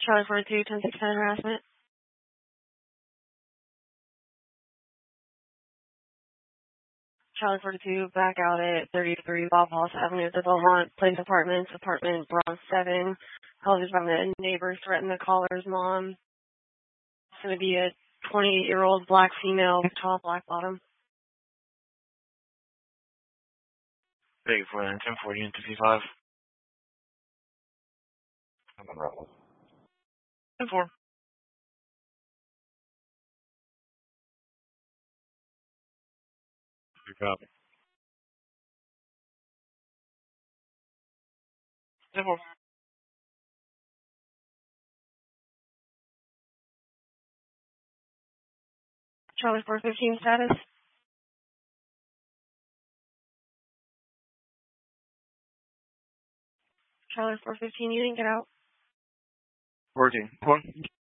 Charlie 42, 10-610 harassment. Charlie 42, back out at 33 Bob Hoss Avenue, the Beaumont Place Apartments, apartment Bronx 7. Called from the neighbor threatened the caller's mom. It's going to be a 28-year-old black female, tall, black bottom. Big for 1040 and 55. 10-4. Good copy. 10-4. Charlie 415 status. Charlie 415, you didn't get out. 14.